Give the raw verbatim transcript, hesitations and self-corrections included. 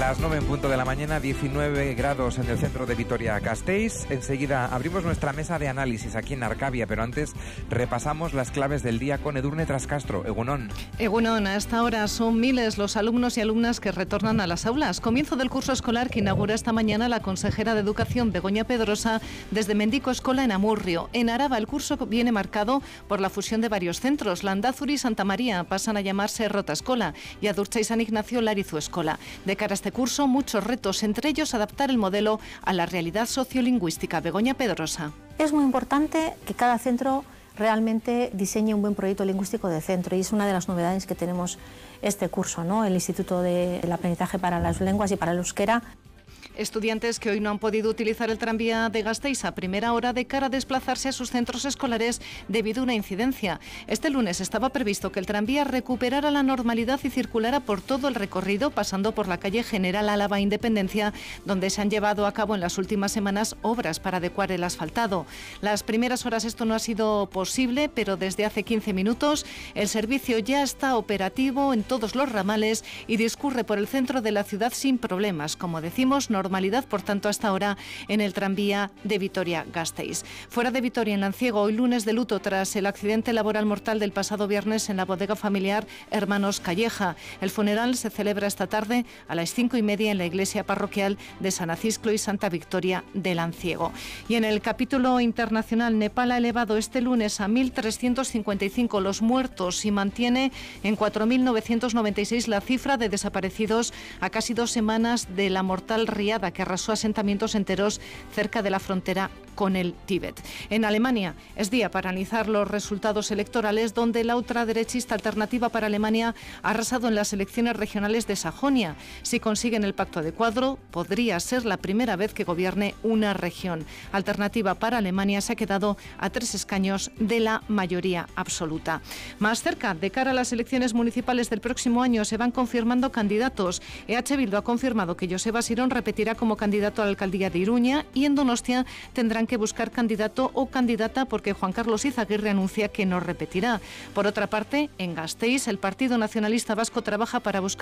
Las nueve en punto de la mañana, diecinueve grados en el centro de Vitoria-Gasteiz. Enseguida abrimos nuestra mesa de análisis aquí en Arcavia, pero antes repasamos las claves del día con Edurne Trascastro. Egunon. Egunon, a esta hora son miles los alumnos y alumnas que retornan a las aulas. Comienzo del curso escolar que inaugura esta mañana la consejera de Educación, Begoña Pedrosa, desde Mendico Escola en Amurrio. En Araba el curso viene marcado por la fusión de varios centros. Landázuri y Santa María pasan a llamarse Rota Escola y Adurcha y San Ignacio Larizu Escola. De cara a este curso, muchos retos, entre ellos adaptar el modelo a la realidad sociolingüística. Begoña Pedrosa. Es muy importante que cada centro realmente diseñe un buen proyecto lingüístico de centro y es una de las novedades que tenemos este curso, ¿no? El Instituto del Aprendizaje para las Lenguas y para el Euskera. Estudiantes que hoy no han podido utilizar el tranvía de Gasteiz a primera hora de cara a desplazarse a sus centros escolares debido a una incidencia. Este lunes estaba previsto que el tranvía recuperara la normalidad y circulara por todo el recorrido, pasando por la calle General Álava Independencia, donde se han llevado a cabo en las últimas semanas obras para adecuar el asfaltado. Las primeras horas esto no ha sido posible, pero desde hace quince minutos el servicio ya está operativo en todos los ramales y discurre por el centro de la ciudad sin problemas. Como decimos, normalidad, por tanto, hasta ahora en el tranvía de Vitoria-Gasteiz. Fuera de Vitoria, en Lanciego, hoy lunes de luto tras el accidente laboral mortal del pasado viernes en la bodega familiar Hermanos Calleja. El funeral se celebra esta tarde a las cinco y media en la iglesia parroquial de San Acisclo y Santa Victoria de Lanciego. Y en el capítulo internacional, Nepal ha elevado este lunes a mil trescientos cincuenta y cinco los muertos y mantiene en cuatro mil novecientos noventa y seis la cifra de desaparecidos a casi dos semanas de la mortal riada que arrasó asentamientos enteros cerca de la frontera con el Tíbet. En Alemania es día para analizar los resultados electorales, donde la ultraderechista Alternativa para Alemania ha arrasado en las elecciones regionales de Sajonia. Si consiguen el pacto de cuadro, podría ser la primera vez que gobierne una región. Alternativa para Alemania se ha quedado a tres escaños de la mayoría absoluta. Más cerca, de cara a las elecciones municipales del próximo año, se van confirmando candidatos. E H Bildu ha confirmado que Joseba Sirón repetirá como candidato a la alcaldía de Iruña y en Donostia tendrán que buscar candidato o candidata porque Juan Carlos Izaguirre anuncia que no repetirá. Por otra parte, en Gasteiz, el Partido Nacionalista Vasco trabaja para buscar